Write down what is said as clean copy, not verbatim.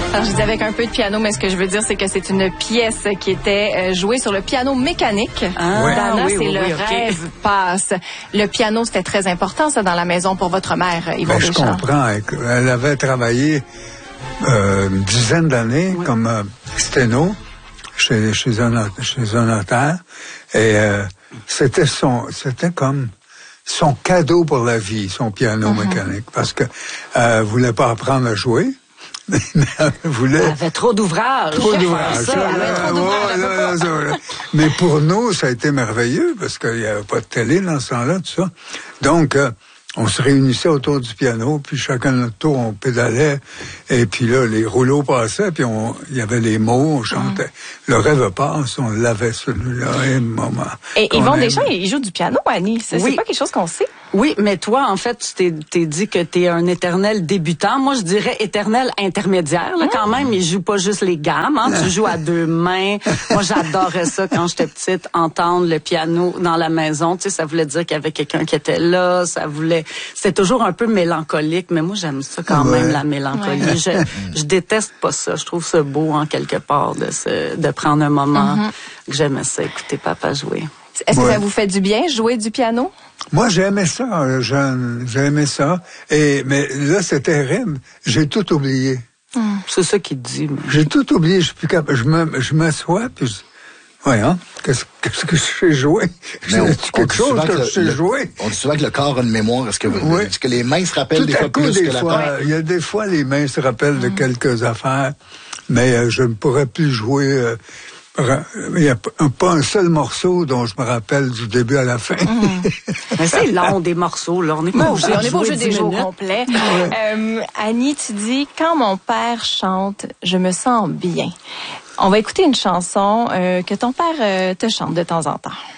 Alors, je dis avec un peu de piano, mais ce que je veux dire, c'est que c'est une pièce qui était jouée sur le piano mécanique. Dana, oui, c'est oui, le oui, rêve passe. Le piano, c'était très important, ça, dans la maison pour votre mère, Yvon Je Deschamps. comprends. Elle avait travaillé une dizaine d'années comme sténo chez un notaire. Et c'était comme son cadeau pour la vie, son piano mécanique. Parce que voulait pas apprendre à jouer. Mais elle avait trop d'ouvrages. Mais pour nous, ça a été merveilleux parce qu'il n'y avait pas de télé dans ce temps-là, tout ça. Donc, on se réunissait autour du piano, puis chacun de notre tour, on pédalait, et puis là, les rouleaux passaient, puis il y avait les mots, on chantait. Le rêve passe, on l'avait celui-là, et moment. Et Yvon Deschamps, il joue du piano, Annie. C'est pas quelque chose qu'on sait. Oui, mais toi, en fait, tu t'es dit que t'es un éternel débutant. Moi, je dirais éternel intermédiaire. Là, quand même, il joue pas juste les gammes. Hein, tu joues à deux mains. Moi, j'adorais ça quand j'étais petite, entendre le piano dans la maison. Tu sais, ça voulait dire qu'il y avait quelqu'un qui était là. C'était toujours un peu mélancolique, mais moi, j'aime ça quand même, la mélancolie. Je déteste pas ça. Je trouve ça beau, en quelque part, de prendre un moment que j'aimais ça, écouter papa jouer. Est-ce que ça vous fait du bien, jouer du piano? Moi, j'aimais ça, jeune. J'aimais ça. Mais là, c'est terrible. J'ai tout oublié. C'est ça qu'il dit. Mais... J'ai tout oublié. Je suis plus capable. Je m'assois, puis voyons, qu'est-ce que je fais jouer? C'est quelque chose que je sais jouer. On dit souvent que le corps a une mémoire. Est-ce que les mains se rappellent des fois plus que la tête? Il y a des fois, les mains se rappellent de quelques affaires, mais je ne pourrais plus jouer... il n'y a pas un seul morceau dont je me rappelle du début à la fin. Mais c'est long, des morceaux, là. On n'est pas obligé de jouer des jours complets. Annie, tu dis, quand mon père chante, je me sens bien. On va écouter une chanson que ton père te chante de temps en temps.